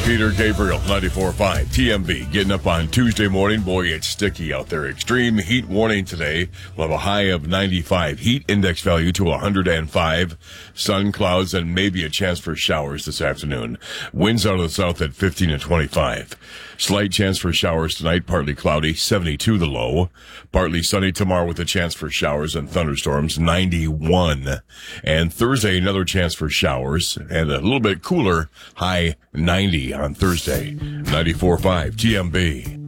Peter Gabriel, 94.5 TMB. Getting up on Tuesday morning. Boy, it's sticky out there. Extreme heat warning today. We'll have a high of 95. Heat index value to 105. Sun, clouds, and maybe a chance for showers this afternoon. Winds out of the south at 15 to 25. Slight chance for showers tonight. Partly cloudy, 72 the low. Partly sunny tomorrow with a chance for showers and thunderstorms, 91. And Thursday, another chance for showers and a little bit cooler, high 90 on Thursday. 94.5 TMB.